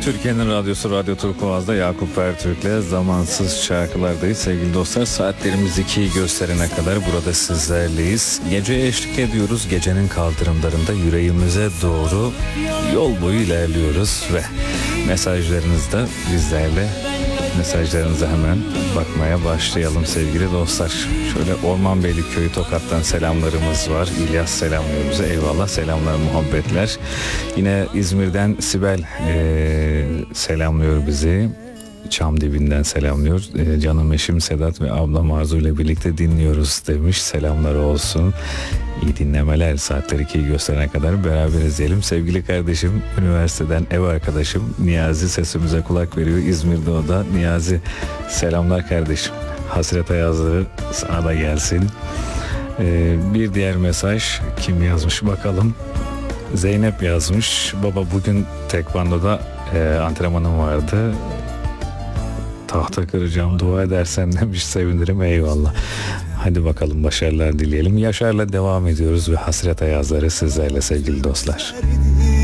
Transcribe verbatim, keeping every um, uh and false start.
Türkiye'nin radyosu Radyo Turkuaz'da Yakup Ertürk'le Zamansız Şarkılardayız. Sevgili dostlar, saatlerimiz ikiyi gösterene kadar burada sizlerleyiz. Geceye eşlik ediyoruz. Gecenin kaldırımlarında yüreğimize doğru yol boyu ilerliyoruz ve mesajlarınız da bizlerle. Mesajlarınıza hemen bakmaya başlayalım sevgili dostlar. Şöyle Ormanbeyli Köyü Tokat'tan selamlarımız var. İlyas selamlıyor bize. Eyvallah, selamlar, muhabbetler. Yine İzmir'den Sibel ee, selamlıyor bizi. Çamdibi'nden selamlıyor. E, canım eşim Sedat ve ablam Arzu ile birlikte dinliyoruz demiş. Selamlar olsun. İyi dinlemeler. Saatler ikiyi gösterene kadar beraberiz diyelim. Sevgili kardeşim, üniversiteden ev arkadaşım Niyazi sesimize kulak veriyor. İzmir'de o da. Niyazi, selamlar kardeşim. Hasret Ayazları sana da gelsin. Ee, bir diğer mesaj kim yazmış bakalım. Zeynep yazmış. Baba, bugün tekvandoda e, antrenmanım vardı. Tahta kıracağım, dua edersen demiş, sevinirim. Eyvallah. Hadi bakalım, başarılar dileyelim. Yaşar'la devam ediyoruz ve Hasret Ayazları sizlerle sevgili dostlar.